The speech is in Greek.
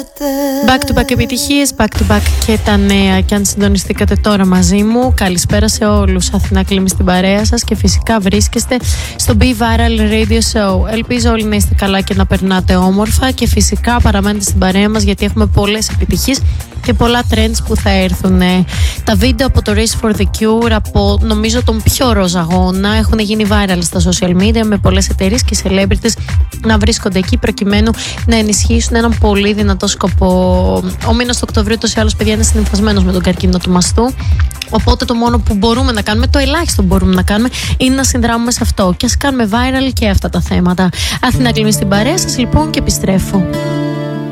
Back to back επιτυχίες, back to back και τα νέα. Και αν συντονιστήκατε τώρα μαζί μου, καλησπέρα σε όλους. Αθηνά Κλίμη στην παρέα σας και φυσικά βρίσκεστε στο Be Viral Radio Show. Ελπίζω όλοι να είστε καλά και να περνάτε όμορφα και φυσικά παραμένετε στην παρέα μας γιατί έχουμε πολλές επιτυχίες και πολλά trends που θα έρθουν. Τα βίντεο από το Race for the Cure, από νομίζω τον πιο ροζ αγώνα, έχουν γίνει viral στα social media με πολλές εταιρείες και celebrities να βρίσκονται εκεί προκειμένου να ενισχύσουν έναν πολύ δυνατό σκοπό. Ο μήνας του Οκτωβρίου τόσο ή άλλως, παιδιά, είναι συνυφασμένος με τον καρκίνο του μαστού. Οπότε το μόνο που μπορούμε να κάνουμε, το ελάχιστο που μπορούμε να κάνουμε, είναι να συνδράμουμε σε αυτό. Και ας κάνουμε viral και αυτά τα θέματα. Αθηνά Κλίμη στην παρέα σας λοιπόν και επιστρέφω.